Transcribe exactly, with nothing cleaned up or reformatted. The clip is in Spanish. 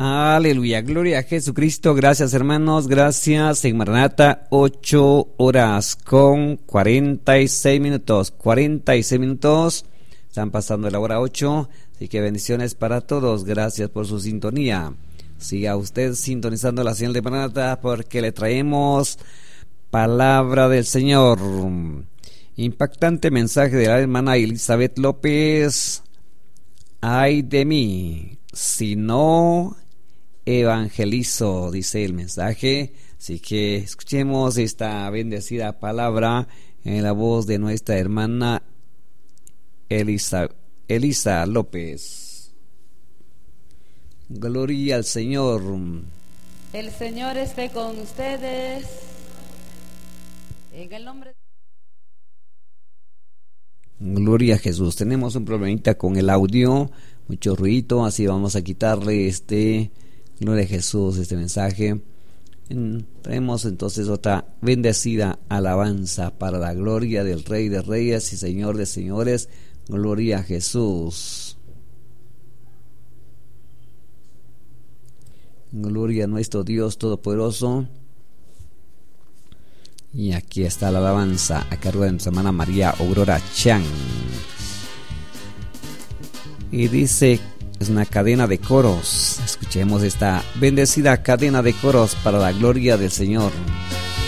Aleluya, gloria a Jesucristo. Gracias, hermanos, gracias. En Maranata, ocho horas con cuarenta y seis minutos. cuarenta y seis minutos. Están pasando la hora ocho. Así que bendiciones para todos. Gracias por su sintonía. Siga usted sintonizando la señal de Maranata, porque le traemos palabra del Señor. Impactante mensaje de la hermana Elizabeth López. Ay de mí, si no evangelizo, dice el mensaje. Así que escuchemos esta bendecida palabra en la voz de nuestra hermana Elisa, Elisa López. Gloria al Señor. El Señor esté con ustedes. En el nombre de... Gloria a Jesús. Tenemos un problemita con el audio, mucho ruido, así vamos a quitarle este, gloria a Jesús, este mensaje. En, traemos entonces otra bendecida alabanza para la gloria del Rey de Reyes y Señor de Señores. Gloria a Jesús. Gloria a nuestro Dios Todopoderoso. Y aquí está la alabanza a cargo de nuestra hermana María Aurora Chan. Y dice, es una cadena de coros. Escuchemos esta bendecida cadena de coros para la gloria del Señor.